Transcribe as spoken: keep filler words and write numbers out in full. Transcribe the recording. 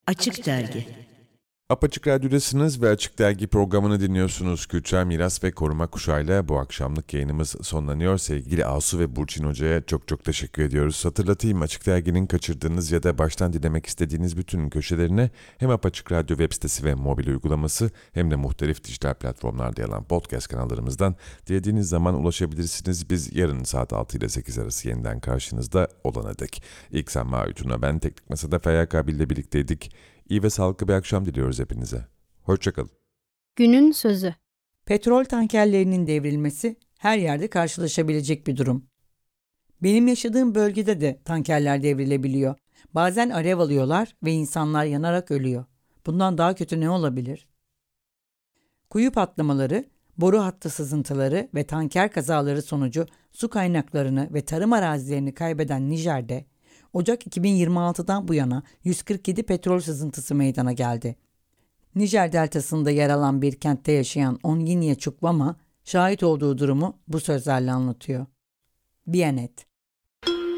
Açık Dergi. Apaçık Radyo'dasınız ve Açık Dergi programını dinliyorsunuz. Kültürel miras ve koruma kuşağıyla bu akşamlık yayınımız sonlanıyor. Sevgili Asu ve Burçin Hoca'ya çok çok teşekkür ediyoruz. Hatırlatayım, Açık Dergi'nin kaçırdığınız ya da baştan dinlemek istediğiniz bütün köşelerine hem Apaçık Radyo web sitesi ve mobil uygulaması hem de muhtelif dijital platformlarda yer alan podcast kanallarımızdan dilediğiniz zaman ulaşabilirsiniz. Biz yarın saat altı ile sekiz arası yeniden karşınızda olana dek. İlk sen Maütün'e, ben Teknik Masa'da Feyyak abiyle birlikteydik. İyi ve sağlıklı bir akşam diliyoruz hepinize. Hoşçakalın. Günün sözü. Petrol tankerlerinin devrilmesi her yerde karşılaşabilecek bir durum. Benim yaşadığım bölgede de tankerler devrilebiliyor. Bazen alev alıyorlar ve insanlar yanarak ölüyor. Bundan daha kötü ne olabilir? Kuyu patlamaları, boru hattı sızıntıları ve tanker kazaları sonucu su kaynaklarını ve tarım arazilerini kaybeden Nijer'de Ocak iki bin yirmi altıdan bu yana yüz kırk yedi petrol sızıntısı meydana geldi. Nijer deltasında yer alan bir kentte yaşayan Onginye Chukwuma şahit olduğu durumu bu sözlerle anlatıyor. Biyanet.